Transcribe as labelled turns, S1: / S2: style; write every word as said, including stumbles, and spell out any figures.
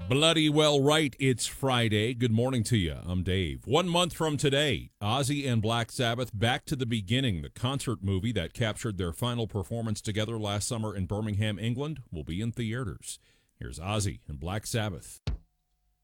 S1: Bloody well right, it's Friday. Good morning to you. I'm Dave. One month from today, Ozzy and Black Sabbath Back to the Beginning, the concert movie that captured their final performance together last summer in Birmingham, England, will be in theaters. Here's Ozzy and Black Sabbath.